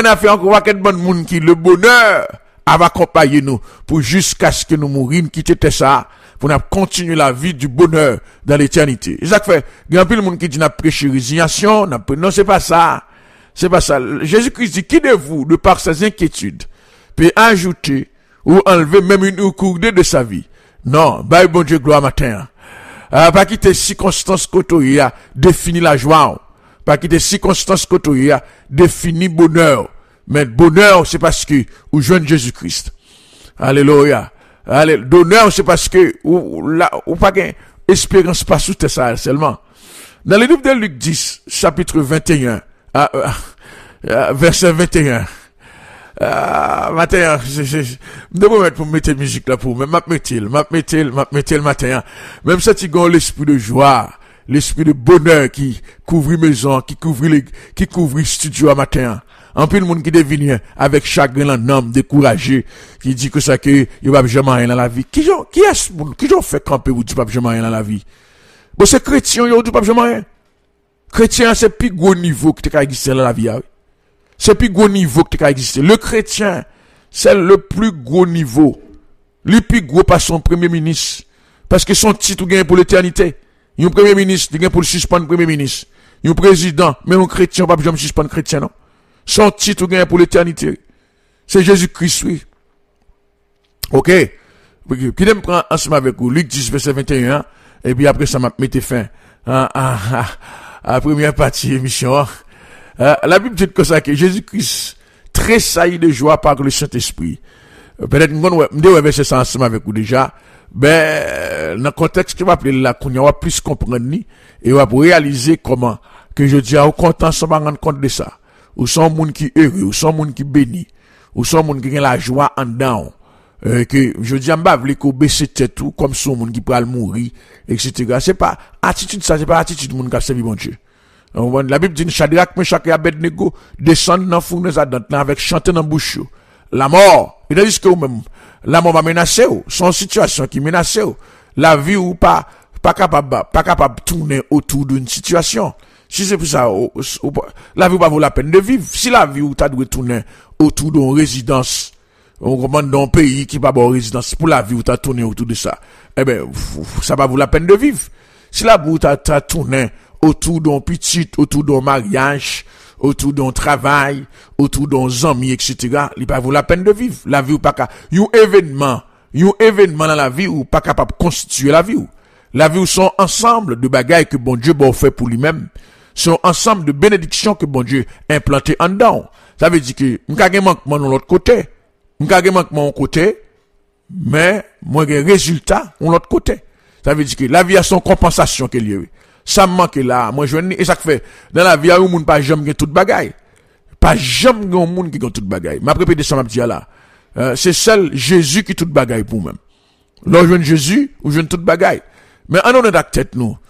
On a fait encore quelques bonnes monde qui le bonheur va accompagner nous pour jusqu'à ce que nous mourions, quitter ça, pour nous continuer la vie du bonheur dans l'éternité. C'est ça que fait, il y a un peu de monde qui dit n'a prêché résignation, non, c'est pas ça. C'est pas ça. Jésus-Christ dit, qui de vous, de par ses inquiétudes, peut ajouter ou enlever même une courdée de sa vie? Non, bah, bon Dieu, gloire matin. Pas quitter circonstances côté a défini la joie. Pas quitter circonstances côté a défini bonheur. Mais bonheur, c'est parce que ou jeune Jésus-Christ. Alléluia. Bonheur, c'est parce que ou pas gain espérance pas sous ça seulement. Dans le livre de Luc 10, chapitre 21, verset 21. Matin, je devrais mettre pour mettre musique là pour, mais m'a mettre le matin. Même ça, tu gagnes l'esprit de joie, l'esprit de bonheur qui couvre maison, qui couvre studio à matin. En plus, le monde qui devient avec chagrin en homme, découragé, qui dit que ça que, il va jamais rien dans la vie. Qui ont fait camper ou dit pas jamais rien dans la vie? Bon, c'est chrétien, il dit pas jamais rien. Chrétien, c'est plus gros niveau que tu as existé dans la vie, c'est le plus gros niveau que tu as existé. Le chrétien, c'est le plus gros niveau. Le plus gros par son premier ministre. Parce que son titre gagne pour l'éternité. Il y a un premier ministre, il gagne pour le suspendre premier ministre. Il y a un président, mais un chrétien, pas jamais suspendre chrétien, non. Son titre gagne pour l'éternité. C'est Jésus-Christ, oui. Ok. Qui me prend ensemble avec vous, Luc 10, verset 21, et puis après ça m'a mis fin à la première partie émission. La Bible dit que ça, que Jésus-Christ tressaillit de joie par le Saint-Esprit. Peut-être que je vais verser ça ensemble avec vous déjà. Ben, dans le contexte que je vais appeler là, qu'on va plus comprendre, et on va réaliser comment, que je dis, au content, sans rendre compte de ça. Ou sont monde qui heureux, ou sont monde qui béni, ou sont monde qui a la joie en dedans. Que, je dis, m'ba vle ko baisser tête tout, comme son monde qui pral mourir, etc. C'est pas attitude ça, c'est pas attitude monde qui a servi bon Dieu. La Bible dit, Shadrach, Meshach et Abednego descendent dans fournaise ardente avec chanter dans bouche. La mort, il dit que même, la mort va menacer ou, son situation qui menace ou, la vie ou pas capable de tourner autour d'une situation. Si c'est pour ça, la vie va vaut la peine de vivre. Si la vie ou t'as dû tourner autour d'une résidence, on commande d'un pays qui va avoir résidence, pour la vie ou t'as tourné autour de ça, eh ben, ça va vaut la peine de vivre. Si la vie ou t'as tourné autour d'un petit, autour d'un mariage, autour d'un travail, autour d'un ami, etc., il va vaut la peine de vivre. La vie ou pas capable, un événement dans la vie ou pas capable de constituer la vie ou. La vie ou sont ensemble de bagailles que bon Dieu bon fait pour lui-même. Sont ensemble de bénédictions que bon Dieu a implanté en dedans. Ça veut dire que, m'ka gen manquement de l'autre côté. M'ka gen manquement de côté, mais, moi gen résultat de l'autre côté. Ça veut dire que la vie a son compensation qu'elle y a. Ça me manque là, moi je veux et ça fait, dans la vie, il y a un monde pas jamais gen toute bagaille. Pas jamais gen un monde qui gen toute bagaille. M'a répété ça m'a dit là. C'est seul Jésus qui toute bagaille pour même. Là, je veux Jésus, ou je veux toute bagaille. Mais on est d'acte tête nous.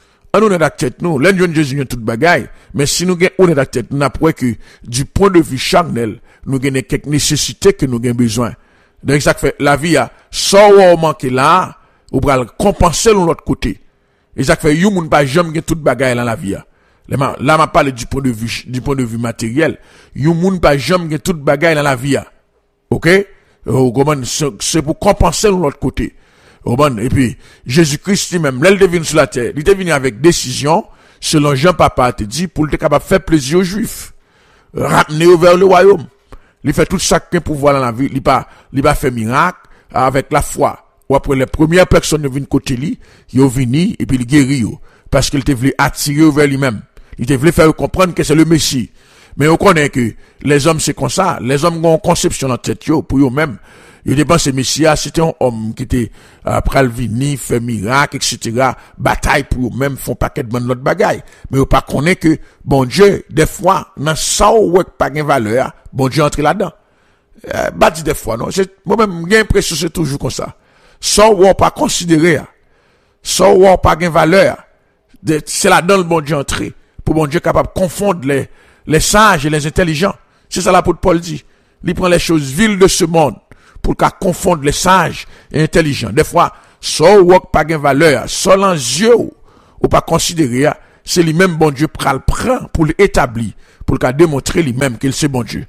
L'un de Jésus est toute bagaille. Mais si nous on est d'acte tête, nous n'avons que du point de vue charnel, nous avons quelques nécessités que nous avons besoin. Donc ça fait, la vie a, sans ou manquer là, ou pour compenser de l'autre côté. Et ça fait, you moun pas jamais toute bagaille dans la vie. Là, m'a parlé du point de vue matériel. You moun pas jamais toute bagaille dans la vie. Ok? C'est pour compenser de l'autre côté. Et puis, Jésus-Christ lui-même, là, il devine sur la terre, il devine avec décision, selon Jean Papa te dit, pour le capable de faire plaisir aux Juifs. Ramener vers le royaume. Il fait tout ça qu'il pour voir dans la vie, il va faire miracle, avec la foi. Ou après les premières personnes qui viennent côté lui, ils viennent, et puis il guérit, parce qu'il te voulait attirer vers lui-même. Il te voulait faire comprendre que c'est le Messie. Mais on connaît que les hommes c'est comme ça, les hommes ont une conception dans la tête, pour eux-mêmes. Il dépense Messia, c'était un homme qui était après le vini, fait miracle, etc. Bataille pour eux-mêmes, font paquet de bonnes autres bagailles. Mais on pas connaît que, bon Dieu, des fois, dans ça ou pas de valeur, bon Dieu entre là-dedans. Dit des fois, non. Moi-même, j'ai l'impression que c'est toujours comme ça. Ça ou pas considéré, ça ou pas de valeur, c'est là-dedans le bon Dieu entré. Pour bon Dieu capable de confondre les sages et les intelligents. C'est ça l'apôtre Paul dit. Il prend les choses viles de ce monde pour qu'à confondre les sages et intelligents. Des fois, ça ou pas de valeur, ça l'en yeux ou pas considéré, c'est lui-même bon Dieu prend pour l'établir, pour qu'à démontrer lui-même qu'il c'est bon Dieu.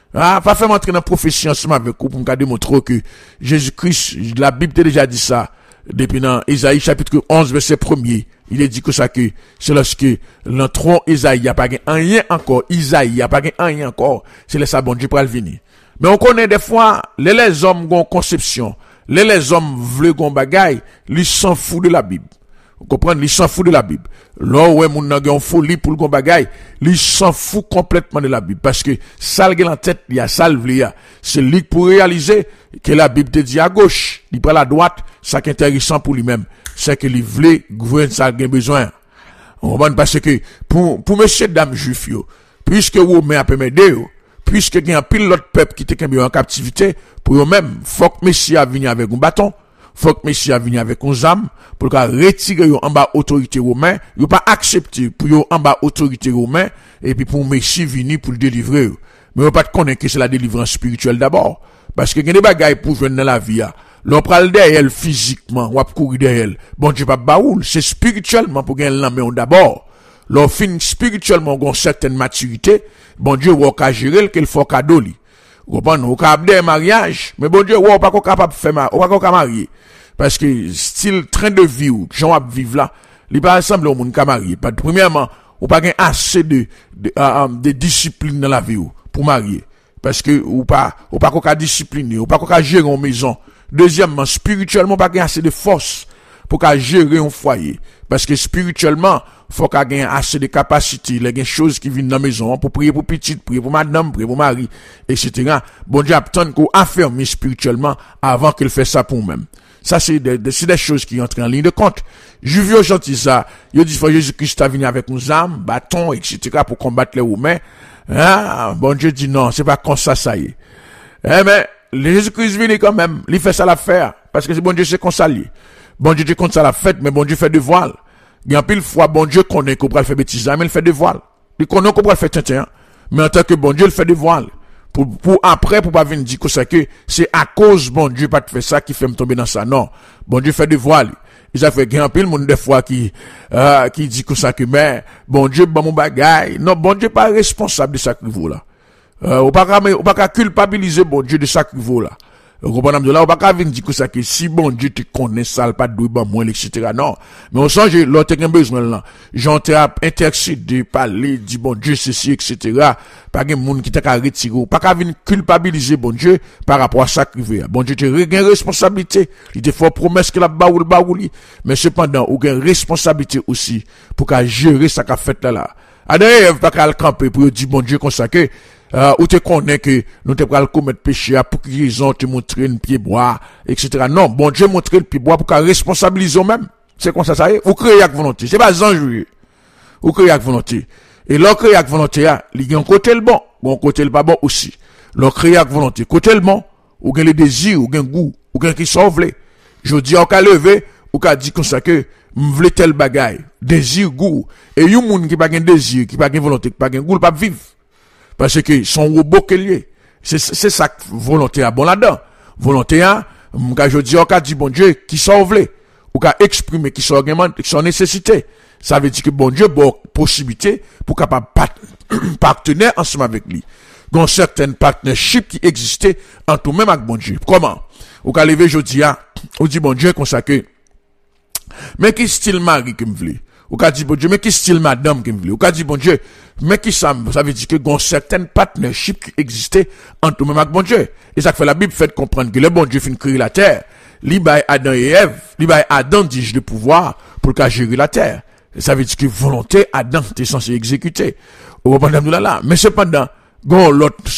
Ah, pas faire entrer dans la prophétie ensemble avec vous pour me démontrer que Jésus-Christ, la Bible t'a déjà dit ça, depuis dans Isaïe chapitre 11 verset 1er. Il est dit que ça que c'est lorsque l'entron Isaïe n'y a pas rien encore, Isaïe n'y a pas rien encore, c'est là ça bon Dieu pour le venir. Mais on connaît des fois, les hommes ont conception, les hommes veulent gon bagaille, ils s'en foutent de la Bible. Vous comprenez, ils s'en foutent de la Bible. Là où moun nan gen folie pour le gon bagaille, ils s'en foutent complètement de la Bible parce que ça le en tête, il y a ça le vle, c'est lui pour réaliser que la Bible te dit à gauche, il prend la droite, ça qui est intéressant pour lui-même, c'est que il veut gouverner ça gen besoin. On comprend parce que pour monsieur dame juif yo, puisque vous met à m'aider yo, puisque il y a un pile l'autre peuple qui était en captivité, pour eux-mêmes, faut que Messie a venu avec un bâton, faut que Messie a venu avec un âme, pour qu'il retire en bas autorité romaine, il pas accepté pour en bas autorité romaine, et puis pour Messie venir pour le délivrer. Mais on pas te connaître que c'est la délivrance spirituelle d'abord. Parce que il y a des bagailles pour jouer dans la vie, l'on prend derrière elle physiquement, ou à courir derrière elle. Bon Dieu pas baoul, c'est spirituellement pour gagner l'âme d'abord. L'on fin spirituellement une certaine maturité, bon Dieu ou ka gérer qu'il faut cadeau li. Vous comprenez, ou ka abder mariage, mais bon Dieu ou pas capable faire ou pas marier. Parce que style train de vie ou gens à vivre là, il pas ensemble au monde ka marier. Premièrement, ou pas gain assez de discipline dans la vie ou pour marier. Parce que ou pas qu'à discipliner, ou pas qu'à gérer une maison. Deuxièmement, spirituellement pas gain assez de force pour qu'à gérer un foyer. Parce que spirituellement, faut qu'à gain assez de capacité, il y a des choses qui viennent dans la maison pour prier pour petite, prier pour madame, prier pour mari, etc. Bon Dieu attend qu'on affermit spirituellement avant qu'il fasse ça pour nous-mêmes. Ça, c'est des choses qui entrent en ligne de compte. Je vis aujourd'hui ça. Il dit, faut Jésus-Christ a venu avec nos armes, bâtons, etc. pour combattre les Romains. Ah, bon Dieu dit non, c'est pas comme ça y est. Eh, mais, Jésus-Christ vient quand même. Il fait ça l'affaire. Parce que c'est bon Dieu, c'est comme ça lié. Bon Dieu, compte ça la fête, mais bon Dieu fait de voile. Il y a pile fois, bon Dieu connaît qu'on peut faire bêtise, mais il fait de voile. Il connaît qu'on peut faire tintin. Mais en tant que bon Dieu, il fait de voile. Pour après, pour pas venir dire que c'est à cause bon Dieu pas de faire ça qui fait me tomber dans ça. Non. Bon Dieu fait de voile. Il a fait grand pile monde des fois qui dit que ça que mais bon Dieu bon mon bagaille. Non, bon Dieu pas responsable de ça que vous là. On pas culpabiliser bon Dieu de ça que vous là. Vous comprenez de là, on pas venir dire que ça que si bon Dieu te connaît ça pas de ban moins etc. Non. Mais on songe l'autre qui a besoin là. J'entends intercéder parler dit bon Dieu ceci etc. Pas de monde qui t'a qu'à retirer, pas qu'à venir culpabiliser bon Dieu par rapport à ça qui veut. Bon Dieu te regain responsabilité. Il te faut promesse que la baouli mais cependant ou gain responsabilité aussi pour qu'à gérer ça qu'a fait là. D'ailleurs, pas qu'à le camper pour dire bon Dieu consacré ou te connaît que nous te pral commettre péché pour qu'ils ont te montrer une pied bois etc. Non, bon Dieu montrer le pied bois pour qu'à responsabiliser eux-mêmes. C'est comme ça y est, ou créer avec volonté. C'est pas enjoué. Ou créer avec volonté. Et l'on créer avec volonté, il y a un côté le bon, un côté le pas bon aussi. L'on créer avec volonté, côté le bon, ou gain les désirs, ou gain goût, ou gain qui sauve. Je dis, on ka lever, ou ka dit comme ça que m'vle tel bagaille, désir, goût. Et yon moun qui pas gain désir, qui pas gain volonté, qui pas gain goût, pas vivre. Parce que son robot qu'elle est. C'est ça que volonté a bon là-dedans. Volonté a, je dis, on ka dit bon Dieu, qui sauve. Ou ka exprimer qui son argument, qui son nécessité. Ça veut dire que bon Dieu bon possibilité pour capable partenaire ensemble avec lui. Dans certaines partnerships qui existaient entre même avec bon Dieu. Comment? Ou ka lever jodi a, ou dit bon Dieu consacré. Mais qui style mari que me vle? Ou ka dit bon Dieu, mais qui style madame que me vle? Ou ka dit bon Dieu, mais qui ça veut dire que dans certaines partnerships qui existaient entre même avec bon Dieu. Et ça fait la Bible fait comprendre que le bon Dieu fin créer la terre. Li bay Adam et Ève, li bay Adam dis le pouvoir pour qu'à gérer la terre. Ça veut dire que volonté Adam t'es censé exécuter. Au comprenez là. Mais cependant, gon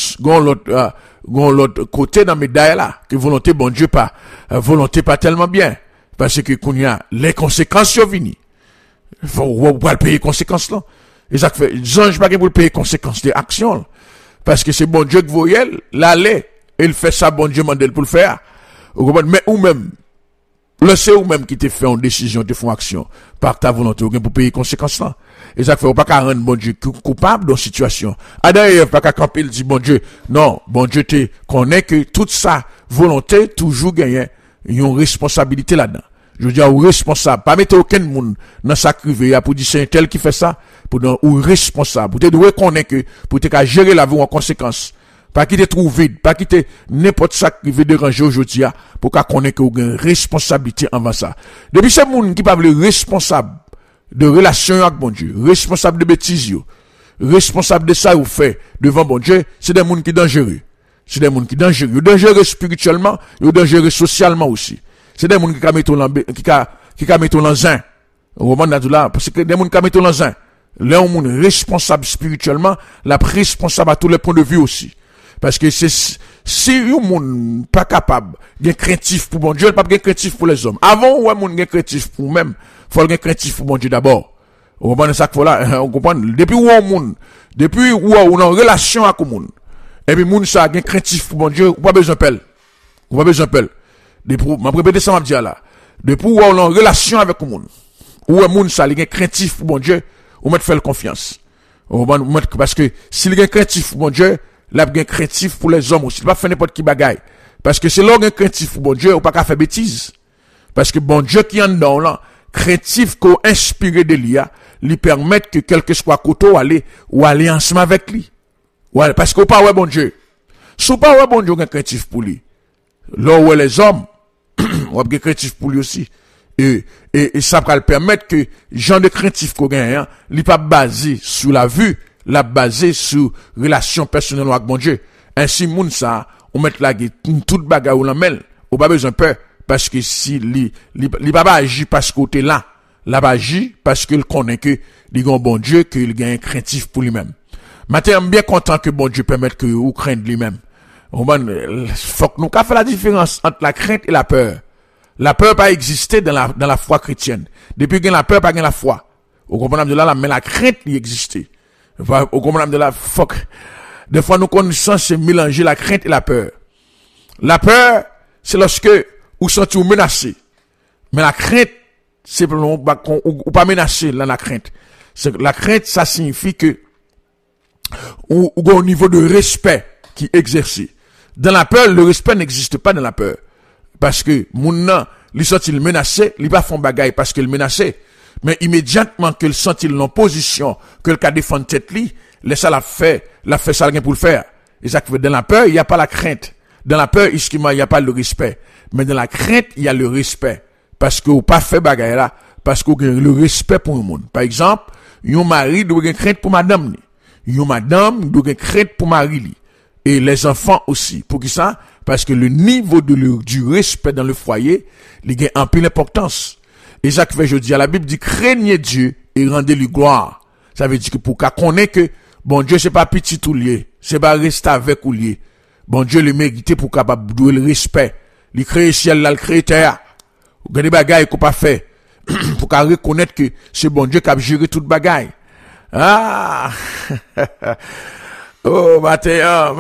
l'autre côté dans médaille là, que volonté bon Dieu pas tellement bien parce que qu'on y a les conséquences sur vini. Faut pas payer les conséquences là. Et ça fait ange pas pour payer les conséquences des actions parce que c'est bon Dieu que voyait l'aller, il fait ça bon Dieu mandel pour le faire. Mais ou même, c'est ou même qui te fait une décision, te font action, par ta volonté, ou pour payer les conséquences là. Et ça fait, ou pas qu'à rendre bon Dieu coupable dans la situation. D'ailleurs, pas qu'à camper, il dit bon Dieu, non, bon Dieu te connaît que toute sa volonté, toujours gagne, une responsabilité là-dedans. Je veux dire, ou responsable, pas mettre aucun monde dans sa crivé, pour dire c'est un tel qui fait ça, ou responsable, pour te reconnaître que, pour te gérer la vie en conséquence. Pas quitter trop vide, pas quitter n'importe ça qui veut déranger aujourd'hui, pour qu'on connaisse que vous avez une responsabilité avant ça. Depuis ce monde qui parle responsable de relation avec bon Dieu, responsable de bêtises, responsable de ça vous fait devant bon Dieu, c'est des gens qui sont dangereux. C'est des gens qui sont dangereux. Dangereux spirituellement, et dangereux socialement aussi. C'est des gens qui mettent dans zin. Au moment là, parce que des gens qui mettent dans zin. Là, on est responsable spirituellement, la responsable à tous les points de vue aussi. Parce que si un monde pas capable, d'être craintif pour bon Dieu, pas d'être craintif pour les hommes. Avant, ouais, monde d'être craintif pour nous-mêmes, faut être craintif pour bon Dieu d'abord. On comprend ça qu'il là, on comprend. Depuis où on a en relation avec le monde, et puis monde ça, d'être craintif pour bon Dieu, ou pas besoin d'elle. Ou pas besoin d'elle. Depuis, m'a répété ça, m'a dit là. Depuis où on a en relation avec le monde, où un monde ça, d'être craintif pour bon Dieu, ou mettre faire confiance. Parce que s'il est craintif pour bon Dieu, là, il est craintif pour les hommes aussi. Il ne va pas faire n'importe qui bagaille. Parce que c'est là qu'il est craintif pour bon Dieu, ou pas qu'à faire bêtise. Parce que bon Dieu qui en dedans, là, craintif qu'on inspiré de l'IA, lui permettre que quel que soit côté ou aller ensemble avec lui. Ouais, parce qu'on pas ouais bon Dieu. Si on pas ouais bon Dieu, on est craintif pour lui. Là où les hommes, on est craintif pour lui aussi. Et ça va le permettre que genre de craintif qu'on gagne, il pas basé sur la vue, la basé sur relation personnelle avec bon Dieu. Ainsi, moun ça, on met la toute bagarre ou la mêle, on pas besoin peur, parce que si, il pas agir parce que t'es là, là pas agir parce qu'il connaît que, il y a un bon Dieu, qu'il gagne craintif pour lui-même. Maintenant, je suis bien content que bon Dieu permette que vous craignez lui-même. Faut que nous fassions la différence entre la crainte et la peur. La peur pas existé dans la foi chrétienne. Depuis que la peur pas la foi. Au comprenez de là, mais la crainte y existait. Au comprenez de là, des fois nous connaissons c'est mélanger la crainte et la peur. La peur, c'est lorsque vous sentez menacé. Mais la crainte, c'est ou pas menacé dans la crainte. La crainte, ça signifie que ou au niveau de respect qui est exercé. Dans la peur, le respect n'existe pas dans la peur. Parce que, mon nan, il sent il menacé, il pas font bagaille parce qu'il menacé. Mais immédiatement qu'il sent il en position, que le cas défend tête li, laisse ça la fait ça rien pour le faire. Et ça que dans la peur, il n'y a pas la crainte. Dans la peur, il n'y a pas le respect. Mais dans la crainte, il y a le respect. Parce que vous pas fait bagaille là, parce que vous avez le respect pour le monde. Par exemple, yon mari doit avoir crainte pour madame li. Yon madame doit avoir crainte pour mari li. Et les enfants aussi. Pour qui ça? Parce que le niveau du respect dans le foyer, il a un peu d'importance. Et ça que fait, je dis, la Bible dit, craignez Dieu et rendez-lui gloire. Ça veut dire que pour qu'on connaisse que, bon Dieu, c'est pas petit tout lié. C'est pas rester avec ou lié. Bon Dieu, le mérite pour capable de le respect. Il crée ciel là, le crée terre. Vous avez des bagailles qu'on pas fait. Pour qu'on reconnaisse que c'est bon Dieu qui a géré toute bagaille. Ah! Oh, Mathéa,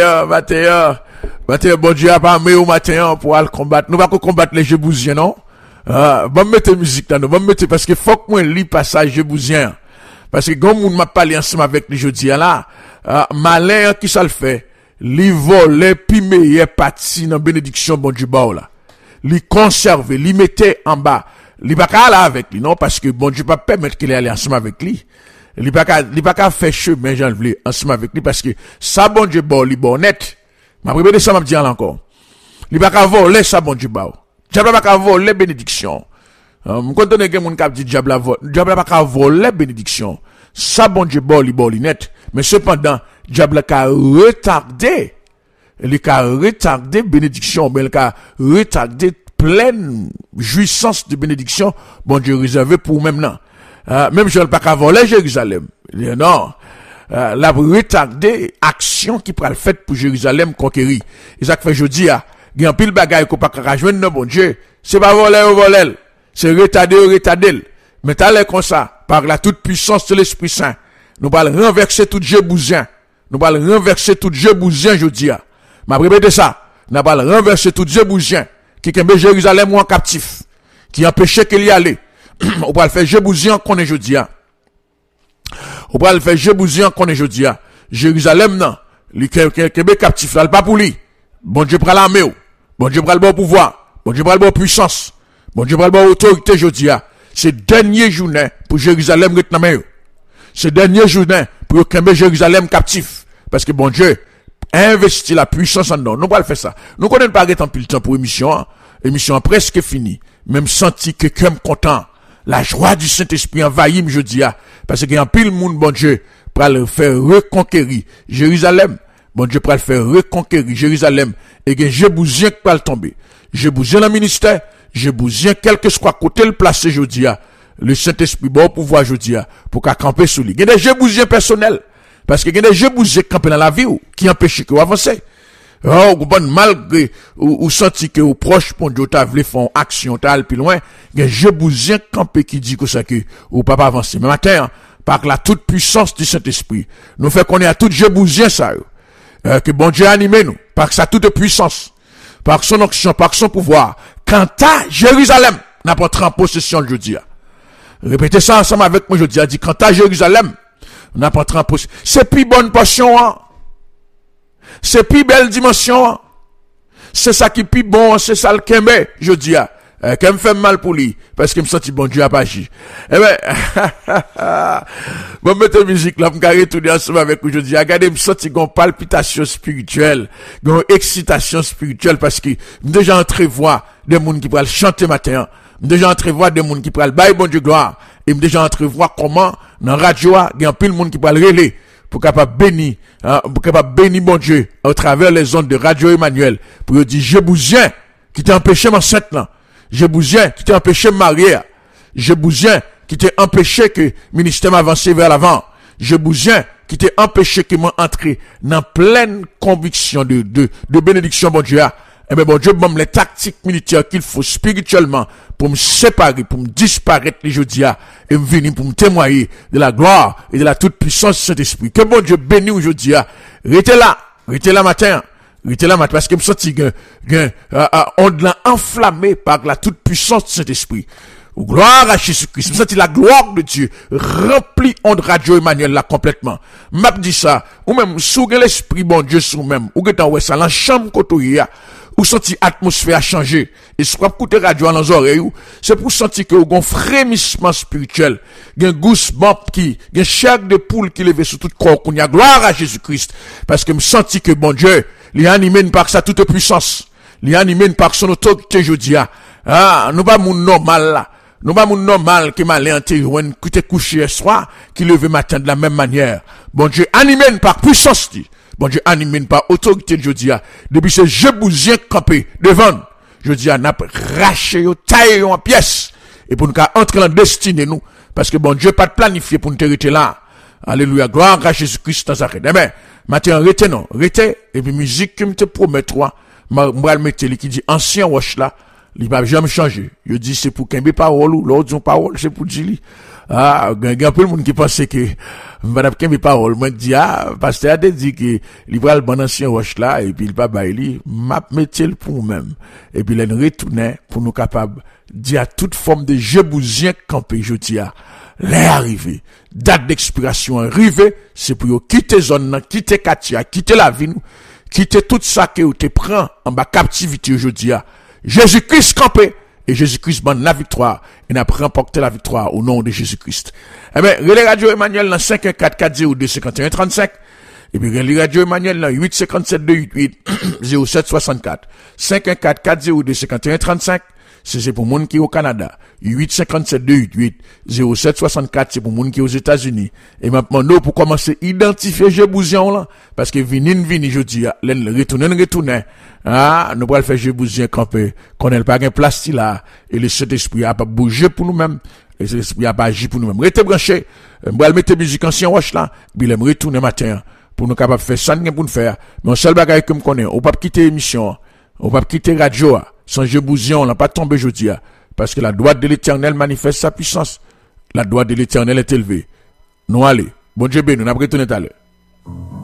bon Dieu a pas amené au matin pour aller combattre. Nous pas combattre les Jébousiens, non? Bon, mettez musique là, nous. Bon, mettez, parce que faut que moi lis passage Jébousien. Parce que quand moun m'a parlé ensemble avec les jeudi là, malin qui ça le fait, li vole, puis meilleur parti dans bénédiction bon Dieu ba là. Li conserve, li mette en bas. Li pas là avec lui, non? Parce que bon Dieu pas permettre qu'il aille ensemble avec lui. Li pas qu'à faire chemin, j'en voulais, ensemble avec lui, parce que ça, bon Dieu, bon, li bon net. Ma répété ça, m'a dit encore. Li pas qu'à voler, ça, bon Dieu, bon. Diable pas qu'à voler bénédiction. M'content que mon cap dit diable pas qu'à voler bénédiction. Ça, bon Dieu, bon, li net. Mais cependant, diable qu'à retarder. Il qu'à retarder bénédiction, mais il qu'à retarder pleine jouissance de bénédiction, bon Dieu, réservé pour même non. Même je ne pas qu'à voler Jérusalem. Non. La retardé action qui pourra le fait pour Jérusalem conquérir. Et ça que fait jeudi, il y a un pile bagaille qu'on pas qu'à joindre, non, bon Dieu. C'est pas voler. C'est retarder. Mais t'as l'air comme ça, par la toute puissance de l'Esprit Saint. Nous allons renverser tout Jébousien. Nous allons renverser tout Jébousien jeudi. Ma répété ça. Nous allons renverser tout Jébousien qui kembe Jérusalem ou en captif. Qui empêchait qu'il y allait. On va le faire Jébousien qu'on est jeudi. On va le faire Jébousien qu'on est jeudi. Jérusalem, non. Les Québec captif, là, pas pour lui. Bon Dieu prend l'armée. Bon Dieu prend le bon pouvoir. Bon Dieu prend le bon puissance. Bon Dieu prend le bon autorité jeudi. C'est dernier journée pour Jérusalem retenir. C'est dernier journée pour Québec Jérusalem captif. Parce que bon Dieu investir la puissance en nous. Nous pas le faire ça. Nous connaissons pas en pile temps pour émission. Émission presque finie. Même senti que comme content. La joie du Saint-Esprit envahit, je dis, parce qu'il y a un pile monde, bon Dieu, pour le faire reconquérir Jérusalem. Bon Dieu, pour le faire reconquérir Jérusalem. Et que j'ai besoin que pas le tomber. J'ai besoin d'un ministère. J'ai besoin, quel que soit côté le placer, je dis, le Saint-Esprit, bon pouvoir, je dis, pour qu'à camper sous lui. Il y a des jeux besoin personnels. Parce que il y a des jeux besoin camper dans la vie, qui empêchent que vous avancez. Oh, bon, malgré, ou senti que au proche, pour Dieu, t'as voulu faire action, t'as allé plus loin, il y a je besoin camper qui dit que ça que, ou pas avancer. Mais matin, par la toute puissance du Saint-Esprit, nous fait qu'on est à tout je besoin ça, que bon Dieu anime nous, par sa toute puissance, par son action, par son pouvoir. Quant à Jérusalem, n'a pas en possession le jeudi. Répétez ça ensemble avec moi, je dis, quant à Jérusalem, n'a pas en possession. C'est plus bonne portion, hein. C'est plus belle dimension. C'est ça qui est plus bon, c'est ça le qu'aime, je dis, qu'elle me fait mal pour lui, parce qu'il me sentit bon Dieu à pas agir. Eh ben, bon, mettez musique là, me retourner ensemble avec vous, je dis, regardez, me sentis une palpitation spirituelle, une excitation spirituelle, parce que, déjà entrevoir des gens qui pourraient chanter matin, déjà entrevoir des gens qui pourraient bailler bon Dieu gloire, et déjà entrevoir comment, dans la radio, il y a un peu de monde qui pourraient relayer, pour capable bénir, pour capable bénir mon Dieu, à travers les ondes de Radio Emmanuel, pour dire, j'ai besoin, qui t'a empêché m'enceinte là. J'ai besoin, qui t'a empêché de marier. J'ai besoin, qui t'a empêché que le ministère m'avance vers l'avant. J'ai besoin, qui t'a empêché que m'entre dans pleine conviction de bénédiction, mon Dieu. Eh bien, bon Dieu, bon, les tactiques militaires qu'il faut spirituellement pour me séparer, pour me disparaître les jeudis, et me venir pour me témoigner de la gloire et de la toute puissance de cet esprit. Que bon Dieu bénisse aujourd'hui. Restez là matin. Restez là matin, parce que me senti on l'a enflammé par la toute puissance de cet esprit. Gloire à Jésus-Christ. Me senti la gloire de Dieu remplie on Radio Emmanuel là complètement. M'a dit ça, ou même sous l'esprit bon Dieu sous même, ou que t'en ouais ça, la chambre côté ou senti atmosphère a changé, et ce qu'on écouter radio dans les oreilles, c'est pour sentir que un frémissement spirituel, un goosebump qui, un chair de poule qui lève sur tout corps, qu'on y a gloire à Jésus-Christ, parce que me senti que bon Dieu, il animé par sa toute puissance, il animé par son autorité, je dis, nous pas mon normal là, nous pas mon normal qui m'a l'intérieur, qui t'est couché soir, qui levé matin de la même manière. Bon Dieu, animé par puissance, dit. Bon Dieu, animé par autorité, je dis, depuis ce je bousien campé devant, je dis, n'a raché, taillé en pièces, et pour nous entrer dans la destinée, nous, parce que bon Dieu, pas de planifié pour nous arrêter là. Alléluia, gloire à Jésus-Christ dans sa reine. Eh ben, maintenant, arrêtez, et puis musique qui me te promet, toi, moi, le mettre, qui dit, ancien roche là, il va jamais changer. Je dis, c'est pour qu'il y ait parole, ou l'autre, parole, c'est pour dire, il y a un peu de monde qui pense que, madame, qu'il y ait parole, moi, dit, pasteur a dit que, il va le bon ancien roche là, et puis il va bailler, m'a mettre pour nous-mêmes. Et puis, il retourne pour nous capables, dire à toute forme de je bousien campé, je dis, l'est arrivé. Date d'expiration arrivée, c'est pour quitter zone, quitter Katia, quitter la vie, quitter tout ça que tu prends en bas captivité aujourd'hui. Jésus-Christ campé, et Jésus-Christ donne la victoire, et n'a remporté la victoire au nom de Jésus-Christ. Eh bien, relais Radio Emmanuel dans 514-402-5135, et puis relais Radio Emmanuel dans 857-288-0764, 514-402-5135, c'est pour moun qui est au Canada. 857-288-0764, c'est pour moun qui est aux États-Unis. Et maintenant, pour commencer à identifier Jébouzian là, parce que vini, je dis, retourner, nous pourrons faire Jébouzian camper, qu'on n'a pas de place là, et le Saint-Esprit a pas bougé pour nous-mêmes, et le Saint-Esprit a pas agi pour nous-mêmes. Restez branchés, nous allons mettre musique ancien roche là, puis nous retourner matin, pour nous capables de faire ça, nous pour nous faire. Mais un seul bagage que nous connaissons, on ne peut pas quitter l'émission, on ne peut pas quitter radio, sans Jébouzian, on n'a pas tombé aujourd'hui, parce que la droite de l'Éternel manifeste sa puissance. La droite de l'Éternel est élevée. Nous allons. Bon Dieu béni, nous avons retourné tout à l'heure.